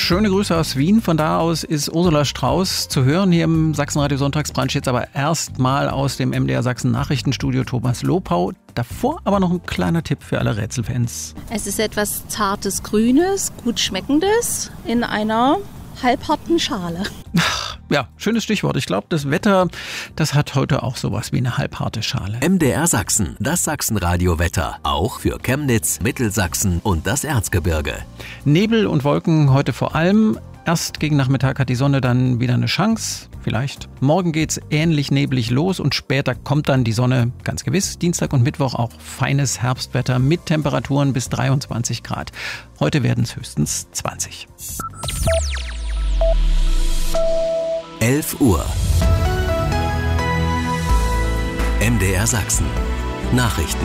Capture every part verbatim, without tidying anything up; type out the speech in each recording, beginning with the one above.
Schöne Grüße aus Wien. Von da aus ist Ursula Strauß zu hören hier im Sachsenradio Sonntagsbrunch. Jetzt aber erstmal aus dem M D R Sachsen Nachrichtenstudio Thomas Lopau. Davor aber noch ein kleiner Tipp für alle Rätselfans. Es ist etwas zartes Grünes, gut schmeckendes in einer halbharten Schale. Ja, schönes Stichwort. Ich glaube, das Wetter, das hat heute auch sowas wie eine halbharte Schale. M D R Sachsen, das Sachsenradio-Wetter. Auch für Chemnitz, Mittelsachsen und das Erzgebirge. Nebel und Wolken heute vor allem. Erst gegen Nachmittag hat die Sonne dann wieder eine Chance. Vielleicht. Morgen geht's ähnlich neblig los und später kommt dann die Sonne, ganz gewiss. Dienstag und Mittwoch auch feines Herbstwetter mit Temperaturen bis dreiundzwanzig Grad. Heute werden es höchstens zwanzig. elf Uhr. M D R Sachsen. Nachrichten.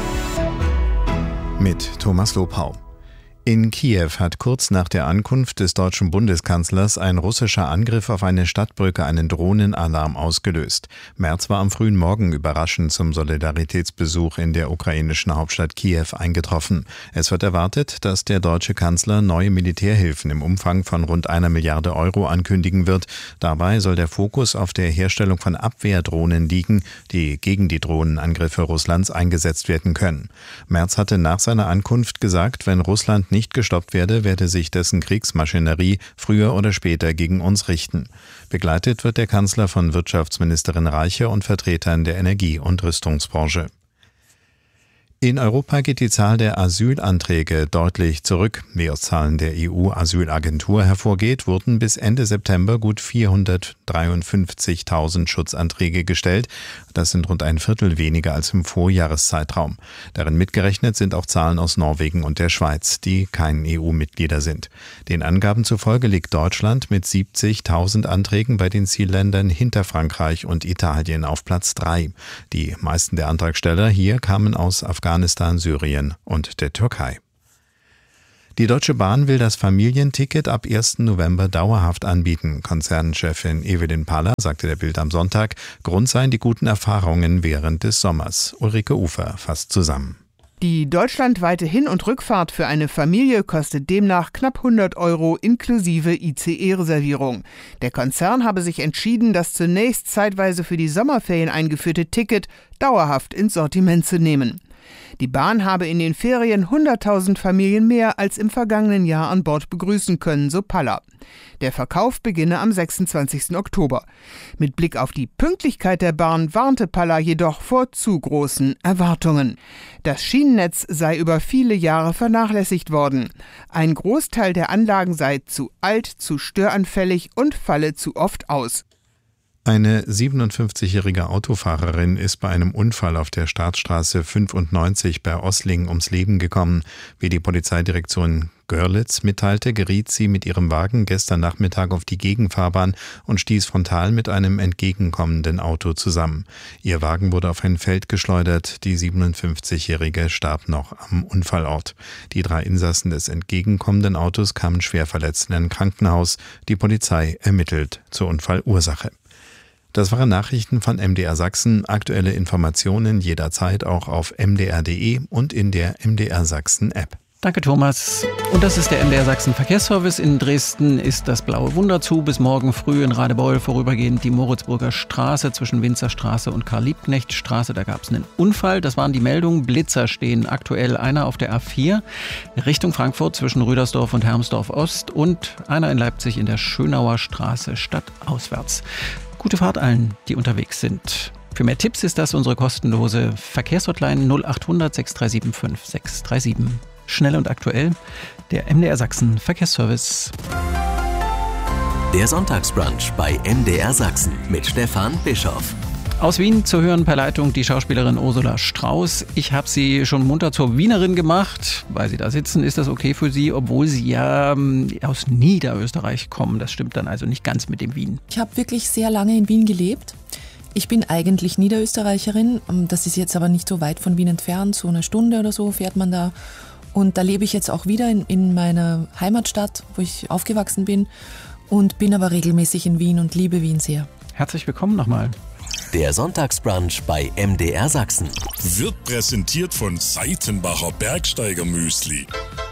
Mit Thomas Lopau. In Kiew hat kurz nach der Ankunft des deutschen Bundeskanzlers ein russischer Angriff auf eine Stadtbrücke einen Drohnenalarm ausgelöst. Merz war am frühen Morgen überraschend zum Solidaritätsbesuch in der ukrainischen Hauptstadt Kiew eingetroffen. Es wird erwartet, dass der deutsche Kanzler neue Militärhilfen im Umfang von rund einer Milliarde Euro ankündigen wird. Dabei soll der Fokus auf der Herstellung von Abwehrdrohnen liegen, die gegen die Drohnenangriffe Russlands eingesetzt werden können. Merz hatte nach seiner Ankunft gesagt, wenn Russland nicht gestoppt werde, werde sich dessen Kriegsmaschinerie früher oder später gegen uns richten. Begleitet wird der Kanzler von Wirtschaftsministerin Reiche und Vertretern der Energie- und Rüstungsbranche. In Europa geht die Zahl der Asylanträge deutlich zurück. Wie aus Zahlen der E U-Asylagentur hervorgeht, wurden bis Ende September gut vierhundertdreiundfünfzigtausend Schutzanträge gestellt. Das sind rund ein Viertel weniger als im Vorjahreszeitraum. Darin mitgerechnet sind auch Zahlen aus Norwegen und der Schweiz, die kein E U-Mitglieder sind. Den Angaben zufolge liegt Deutschland mit siebzigtausend Anträgen bei den Zielländern hinter Frankreich und Italien auf Platz drei. Die meisten der Antragsteller hier kamen aus Afghanistan, Syrien und der Türkei. Die Deutsche Bahn will das Familienticket ab ersten November dauerhaft anbieten. Konzernchefin Evelyn Paller sagte der Bild am Sonntag, Grund seien die guten Erfahrungen während des Sommers. Ulrike Ufer fasst zusammen. Die deutschlandweite Hin- und Rückfahrt für eine Familie kostet demnach knapp hundert Euro inklusive I C E-Reservierung. Der Konzern habe sich entschieden, das zunächst zeitweise für die Sommerferien eingeführte Ticket dauerhaft ins Sortiment zu nehmen. Die Bahn habe in den Ferien hunderttausend Familien mehr als im vergangenen Jahr an Bord begrüßen können, so Paller. Der Verkauf beginne am sechsundzwanzigsten Oktober. Mit Blick auf die Pünktlichkeit der Bahn warnte Paller jedoch vor zu großen Erwartungen. Das Schienennetz sei über viele Jahre vernachlässigt worden. Ein Großteil der Anlagen sei zu alt, zu störanfällig und falle zu oft aus. Eine siebenundfünfzigjährige Autofahrerin ist bei einem Unfall auf der Staatsstraße fünfundneunzig bei Oßling ums Leben gekommen. Wie die Polizeidirektion Görlitz mitteilte, geriet sie mit ihrem Wagen gestern Nachmittag auf die Gegenfahrbahn und stieß frontal mit einem entgegenkommenden Auto zusammen. Ihr Wagen wurde auf ein Feld geschleudert. Die siebenundfünfzigjährige starb noch am Unfallort. Die drei Insassen des entgegenkommenden Autos kamen schwer verletzt in ein Krankenhaus. Die Polizei ermittelt zur Unfallursache. Das waren Nachrichten von M D R Sachsen. Aktuelle Informationen jederzeit auch auf m d r punkt d e und in der M D R Sachsen App. Danke, Thomas. Und das ist der M D R Sachsen Verkehrsservice. In Dresden ist das Blaue Wunder zu. Bis morgen früh in Radebeul vorübergehend die Moritzburger Straße zwischen Winzerstraße und Karl-Liebknecht-Straße. Da gab es einen Unfall. Das waren die Meldungen. Blitzer stehen aktuell. Einer auf der A vier Richtung Frankfurt zwischen Rüdersdorf und Hermsdorf Ost und einer in Leipzig in der Schönauer Straße stadtauswärts. Gute Fahrt allen, die unterwegs sind. Für mehr Tipps ist das unsere kostenlose Verkehrshotline null acht hundert sechs drei sieben fünf sechs drei sieben. Schnell und aktuell, der M D R Sachsen Verkehrsservice. Der Sonntagsbrunch bei M D R Sachsen mit Stefan Bischoff. Aus Wien zu hören per Leitung die Schauspielerin Ursula Strauß. Ich habe sie schon munter zur Wienerin gemacht. Weil Sie da sitzen, ist das okay für Sie, obwohl Sie ja ähm, aus Niederösterreich kommen. Das stimmt dann also nicht ganz mit dem Wien. Ich habe wirklich sehr lange in Wien gelebt. Ich bin eigentlich Niederösterreicherin. Das ist jetzt aber nicht so weit von Wien entfernt. So eine Stunde oder so fährt man da. Und da lebe ich jetzt auch wieder in, in meiner Heimatstadt, wo ich aufgewachsen bin. Und bin aber regelmäßig in Wien und liebe Wien sehr. Herzlich willkommen nochmal. Der Sonntagsbrunch bei M D R Sachsen wird präsentiert von Seitenbacher Bergsteiger Müsli.